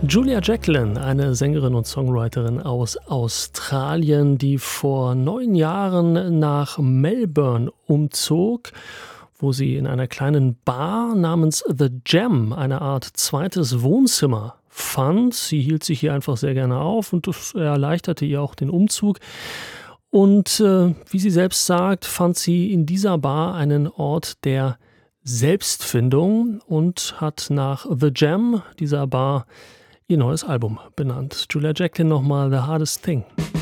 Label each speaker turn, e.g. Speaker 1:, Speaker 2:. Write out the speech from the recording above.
Speaker 1: Julia Jacklin, eine Sängerin und Songwriterin aus Australien, die vor 9 Jahren nach Melbourne umzog, wo sie in einer kleinen Bar namens The Gem eine Art zweites Wohnzimmer fand. Sie hielt sich hier einfach sehr gerne auf und das erleichterte ihr auch den Umzug. Und wie sie selbst sagt, fand sie in dieser Bar einen Ort der Selbstfindung und hat nach The Gem, dieser Bar, ihr neues Album benannt. Julia Jacklin nochmal The Hardest Thing.